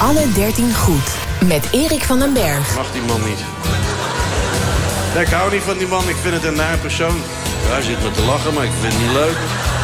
alle 13 goed. Met Erik van den Berg. Mag die man niet. Nee, ik hou niet van die man. Ik vind het een naar persoon. Hij zit me te lachen, maar ik vind het niet leuk.